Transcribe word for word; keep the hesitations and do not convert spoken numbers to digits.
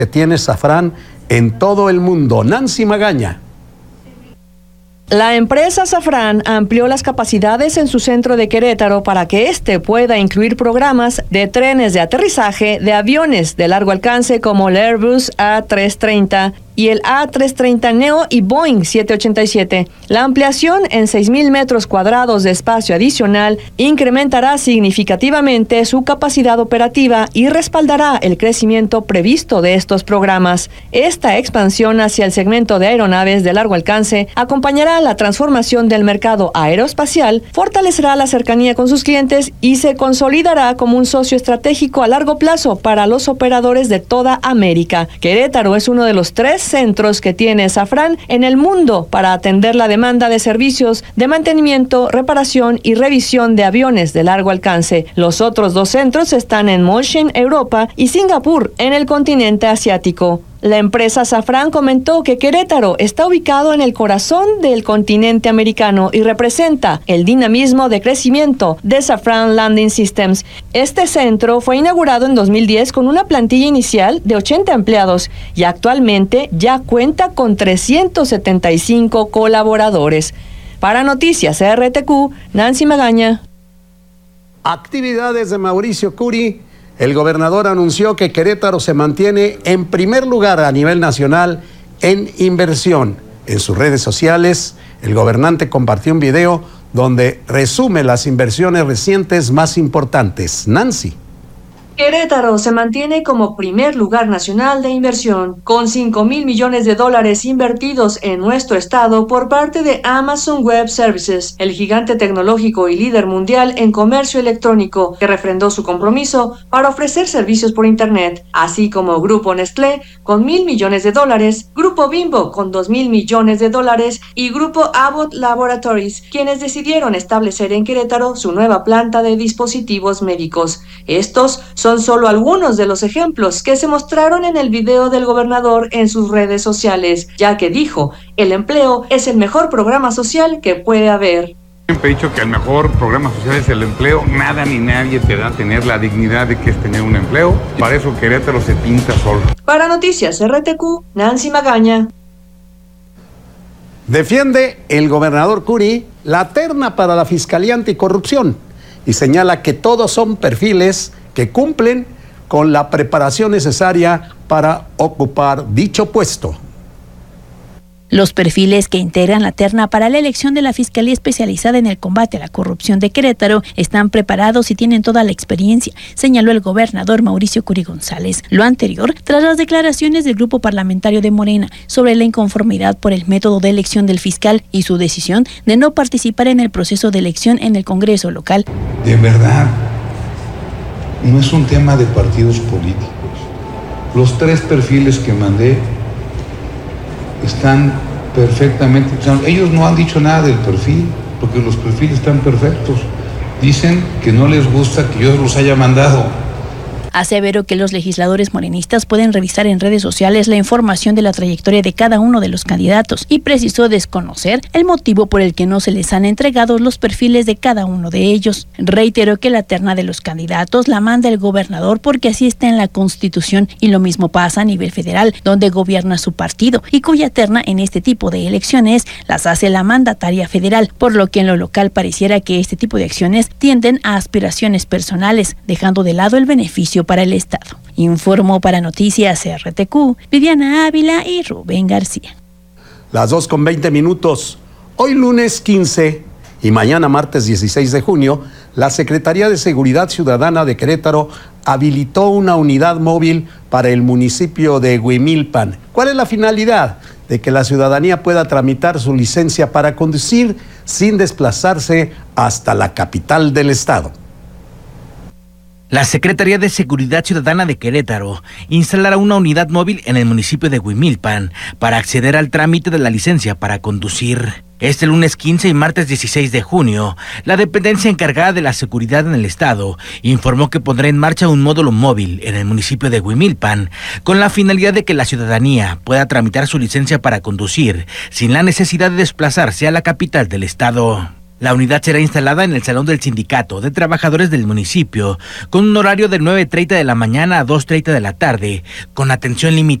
que tiene Safran en todo el mundo. Nancy Magaña. La empresa Safran amplió las capacidades en su centro de Querétaro para que éste pueda incluir programas de trenes de aterrizaje de aviones de largo alcance como el Airbus A trescientos treinta y el A trescientos treinta Neo y Boeing setecientos ochenta y siete. La ampliación en seis mil metros cuadrados de espacio adicional incrementará significativamente su capacidad operativa y respaldará el crecimiento previsto de estos programas. Esta expansión hacia el segmento de aeronaves de largo alcance acompañará la transformación del mercado aeroespacial, fortalecerá la cercanía con sus clientes y se consolidará como un socio estratégico a largo plazo para los operadores de toda América. Querétaro es uno de los tres centros que tiene Safran en el mundo para atender la demanda de servicios de mantenimiento, reparación y revisión de aviones de largo alcance. Los otros dos centros están en München, Europa, y Singapur, en el continente asiático. La empresa Safran comentó que Querétaro está ubicado en el corazón del continente americano y representa el dinamismo de crecimiento de Safran Landing Systems. Este centro fue inaugurado en dos mil diez con una plantilla inicial de ochenta empleados y actualmente ya cuenta con trescientos setenta y cinco colaboradores. Para Noticias R T Q, Nancy Magaña. Actividades de Mauricio Curi. El gobernador anunció que Querétaro se mantiene en primer lugar a nivel nacional en inversión. En sus redes sociales, el gobernante compartió un video donde resume las inversiones recientes más importantes. Nancy. Querétaro se mantiene como primer lugar nacional de inversión, con cinco mil millones de dólares invertidos en nuestro estado por parte de Amazon Web Services, el gigante tecnológico y líder mundial en comercio electrónico, que refrendó su compromiso para ofrecer servicios por Internet, así como Grupo Nestlé con mil millones de dólares, Grupo Bimbo con dos mil millones de dólares y Grupo Abbott Laboratories, quienes decidieron establecer en Querétaro su nueva planta de dispositivos médicos. Estos son solo algunos de los ejemplos que se mostraron en el video del gobernador en sus redes sociales, ya que dijo, el empleo es el mejor programa social que puede haber. Siempre he dicho que el mejor programa social es el empleo. Nada ni nadie te da tener la dignidad de que es tener un empleo. Para eso Querétaro se pinta solo. Para Noticias R T Q, Nancy Magaña. Defiende el gobernador Curi la terna para la Fiscalía Anticorrupción y señala que todos son perfiles que cumplen con la preparación necesaria para ocupar dicho puesto. Los perfiles que integran la terna para la elección de la Fiscalía Especializada en el Combate a la Corrupción de Querétaro están preparados y tienen toda la experiencia, señaló el gobernador Mauricio Curi González. Lo anterior tras las declaraciones del grupo parlamentario de Morena sobre la inconformidad por el método de elección del fiscal y su decisión de no participar en el proceso de elección en el Congreso local. De verdad, no es un tema de partidos políticos. Los tres perfiles que mandé están perfectamente, o sea, ellos no han dicho nada del perfil, porque los perfiles están perfectos. Dicen que no les gusta que yo los haya mandado. Aseveró que los legisladores morenistas pueden revisar en redes sociales la información de la trayectoria de cada uno de los candidatos y precisó desconocer el motivo por el que no se les han entregado los perfiles de cada uno de ellos. Reiteró que la terna de los candidatos la manda el gobernador porque así está en la Constitución y lo mismo pasa a nivel federal, donde gobierna su partido y cuya terna en este tipo de elecciones las hace la mandataria federal, por lo que en lo local pareciera que este tipo de acciones tienden a aspiraciones personales, dejando de lado el beneficio para el Estado. Informó para Noticias R T Q, Viviana Ávila y Rubén García. Las dos con veinte minutos. Hoy lunes quince y mañana martes dieciséis de junio, la Secretaría de Seguridad Ciudadana de Querétaro habilitó una unidad móvil para el municipio de Huimilpan. ¿Cuál es la finalidad? De que la ciudadanía pueda tramitar su licencia para conducir sin desplazarse hasta la capital del estado. La Secretaría de Seguridad Ciudadana de Querétaro instalará una unidad móvil en el municipio de Huimilpan para acceder al trámite de la licencia para conducir. Este lunes quince y martes dieciséis de junio, la dependencia encargada de la seguridad en el estado informó que pondrá en marcha un módulo móvil en el municipio de Huimilpan con la finalidad de que la ciudadanía pueda tramitar su licencia para conducir sin la necesidad de desplazarse a la capital del estado. La unidad será instalada en el Salón del Sindicato de Trabajadores del municipio, con un horario de nueve treinta de la mañana a dos treinta de la tarde, con atención limitada